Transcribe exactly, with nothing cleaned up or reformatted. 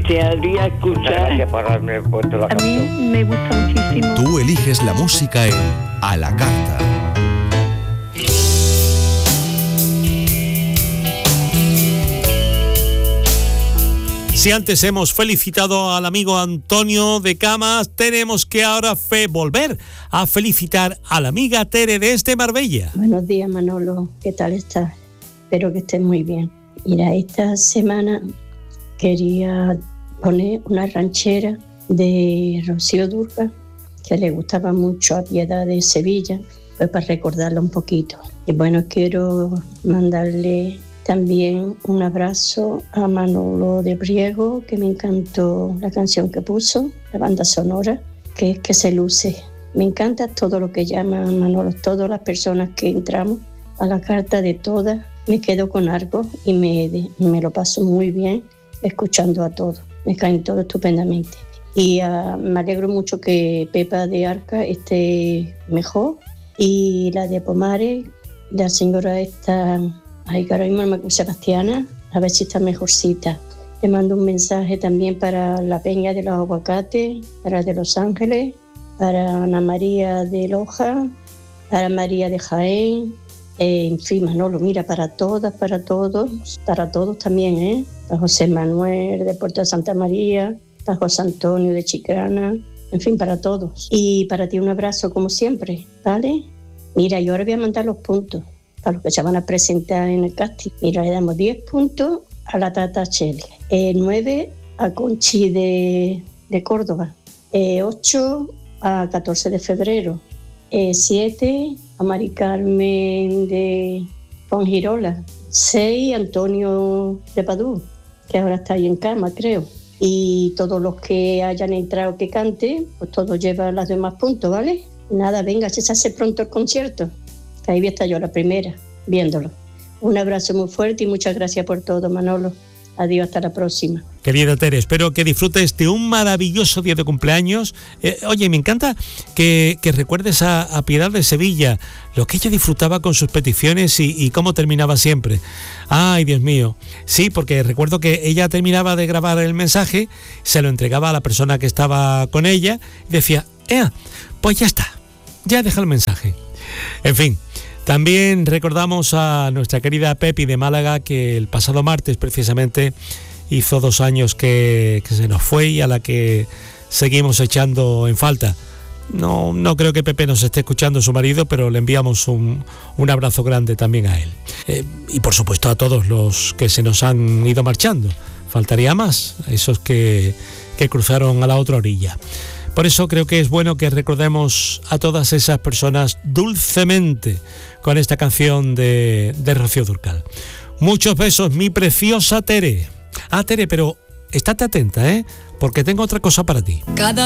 desearía escuchar. Gracias por haberme puesto la A mí canción. me gusta muchísimo. Tú eliges la música en A la Carta. Si antes hemos felicitado al amigo Antonio de Camas, tenemos que ahora fe volver a felicitar a la amiga Tere desde Marbella. Buenos días, Manolo. ¿Qué tal estás? Espero que estés muy bien. Mira, esta semana quería poner una ranchera de Rocío Dúrcal, que le gustaba mucho a Piedad de Sevilla, pues para recordarla un poquito. Y bueno, quiero mandarle también un abrazo a Manolo de Priego, que me encantó la canción que puso, la banda sonora, que es que se luce. Me encanta todo lo que llama Manolo, todas las personas que entramos a la carta de todas, me quedo con algo y me, me lo paso muy bien escuchando a todos. Me caen todos estupendamente. Y uh, me alegro mucho que Pepa de Arca esté mejor y la de Pomares, la señora esta... Ay, que ahora mismo no me acuerdo, Sebastiana, a ver si está mejorcita. Le mando un mensaje también para la Peña de los Aguacates, para de Los Ángeles, para Ana María de Loja, para María de Jaén, eh, en fin, Manolo, mira, para todas, para todos, para todos también, ¿eh? Para José Manuel de Puerto de Santa María, para José Antonio de Chiclana, en fin, para todos. Y para ti un abrazo como siempre, ¿vale? Mira, yo ahora voy a mandar los puntos a los que se van a presentar en el casting. Mira, le damos diez puntos a la Tata Cheli, eh, nueve a Conchi de, de Córdoba, eh, ocho a catorce de febrero, eh, siete a Mari Carmen de Pongirola, seis a Antonio de Padú, que ahora está ahí en cama, creo. Y todos los que hayan entrado que cante, pues todos llevan los demás puntos, ¿vale? Nada, venga, si se hace pronto el concierto. Ahí voy a estar yo la primera, viéndolo. Un abrazo muy fuerte y muchas gracias por todo, Manolo. Adiós, hasta la próxima. Querida Tere, espero que disfrutes de un maravilloso día de cumpleaños. Eh, oye, me encanta que, que recuerdes a, a Piedad de Sevilla, lo que ella disfrutaba con sus peticiones y, y cómo terminaba siempre. Ay, Dios mío. Sí, porque recuerdo que ella terminaba de grabar el mensaje, se lo entregaba a la persona que estaba con ella y decía, eh, pues ya está, ya deja el mensaje. En fin, también recordamos a nuestra querida Pepi de Málaga, que el pasado martes precisamente hizo dos años que, que se nos fue y a la que seguimos echando en falta. No, no creo que Pepe nos esté escuchando, su marido, pero le enviamos un, un abrazo grande también a él. Eh, y por supuesto a todos los que se nos han ido marchando. Faltaría más, esos que, que cruzaron a la otra orilla. Por eso creo que es bueno que recordemos a todas esas personas dulcemente con esta canción de, de Rocío Dúrcal. Muchos besos, mi preciosa Tere. Ah, Tere, pero estate atenta, ¿eh? Porque tengo otra cosa para ti. Cada